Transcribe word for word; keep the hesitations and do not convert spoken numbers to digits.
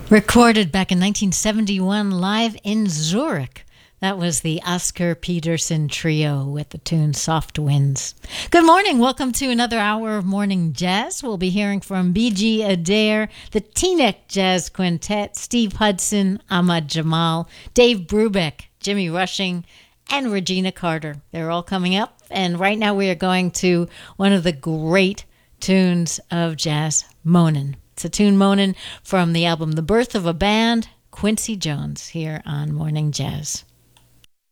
Recorded back in nineteen seventy-one live in Zurich. That was the Oscar Peterson Trio with the tune Soft Winds. Good morning. Welcome to another hour of Morning Jazz. We'll be hearing from B G Adair, the Teaneck Jazz Quintet, Steve Hudson, Ahmad Jamal, Dave Brubeck, Jimmy Rushing, and Regina Carter. They're all coming up. And right now we are going to one of the great tunes of jazz, Moanin'. It's a tune, Moanin', from the album The Birth of a Band, Quincy Jones, here on Morning Jazz.